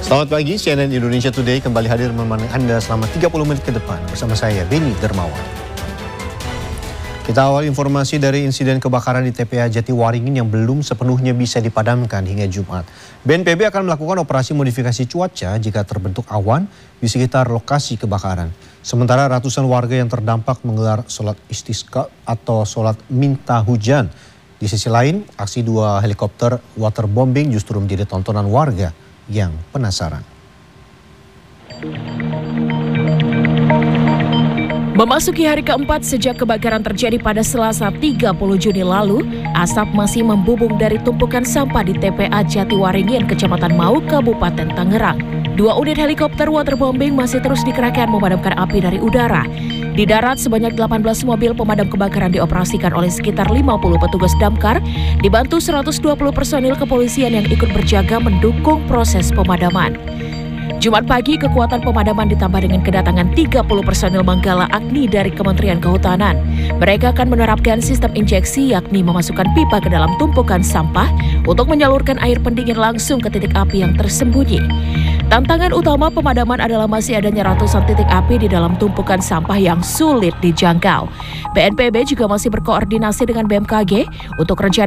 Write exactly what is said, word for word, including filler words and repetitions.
Selamat pagi, C N N Indonesia Today kembali hadir menemani Anda selama tiga puluh menit ke depan bersama saya, Beni Dermawan. Kita awal informasi dari insiden kebakaran di T P A Jatiwaringin yang belum sepenuhnya bisa dipadamkan hingga Jumat. B N P B akan melakukan operasi modifikasi cuaca jika terbentuk awan di sekitar lokasi kebakaran. Sementara ratusan warga yang terdampak menggelar sholat istisqa atau sholat minta hujan. Di sisi lain, aksi dua helikopter waterbombing justru menjadi tontonan warga yang penasaran. Memasuki hari keempat sejak kebakaran terjadi pada Selasa tiga puluh Juni lalu, asap masih membubung dari tumpukan sampah di T P A Jatiwaringin, Kecamatan Mau, Kabupaten Tangerang. Dua unit helikopter waterbombing masih terus dikerahkan memadamkan api dari udara. Di darat, sebanyak delapan belas mobil pemadam kebakaran dioperasikan oleh sekitar lima puluh petugas damkar, dibantu seratus dua puluh personil kepolisian yang ikut berjaga mendukung proses pemadaman. Jumat pagi, kekuatan pemadaman ditambah dengan kedatangan tiga puluh personil Manggala Agni dari Kementerian Kehutanan. Mereka akan menerapkan sistem injeksi, yakni memasukkan pipa ke dalam tumpukan sampah untuk menyalurkan air pendingin langsung ke titik api yang tersembunyi. Tantangan utama pemadaman adalah masih adanya ratusan titik api di dalam tumpukan sampah yang sulit dijangkau. B N P B juga masih berkoordinasi dengan B M K G untuk rencana